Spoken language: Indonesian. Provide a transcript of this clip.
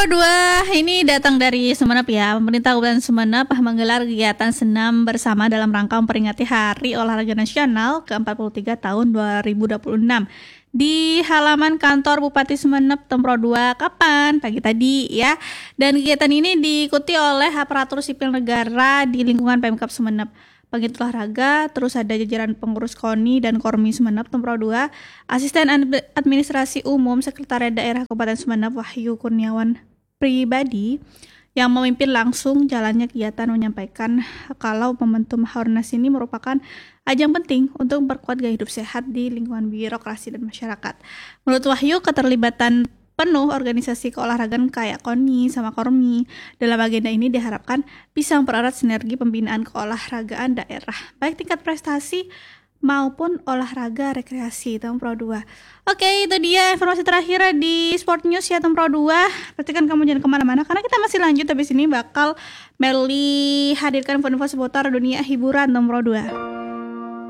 Pro 2 ini datang dari Sumeneb ya. Pemerintah Kabupaten Sumeneb menggelar kegiatan senam bersama dalam rangka memperingati Hari Olahraga Nasional ke-43 tahun 2026 di halaman kantor Bupati Sumeneb Tempro 2 kapan? Pagi tadi ya. Dan kegiatan ini diikuti oleh aparatur sipil negara di lingkungan Pemkab Sumeneb. Penggiat olahraga, terus ada jajaran pengurus KONI dan Kormi Sumeneb Tempro 2, Asisten Administrasi Umum Sekretariat Daerah Kabupaten Sumeneb Wahyu Kurniawan Pribadi yang memimpin langsung jalannya kegiatan, menyampaikan kalau momentum Haornas ini merupakan ajang penting untuk memperkuat gaya hidup sehat di lingkungan birokrasi dan masyarakat. Menurut Wahyu, keterlibatan penuh organisasi keolahragaan kayak KONI sama Kormi dalam agenda ini diharapkan bisa mempererat sinergi pembinaan keolahragaan daerah, baik tingkat prestasi maupun olahraga rekreasi Tempro 2. Oke, itu dia informasi terakhir di Sport News ya Tempro 2. Pastikan kamu jangan kemana-mana karena kita masih lanjut, habis ini bakal Meli hadirkan info-info seputar dunia hiburan Tempro 2.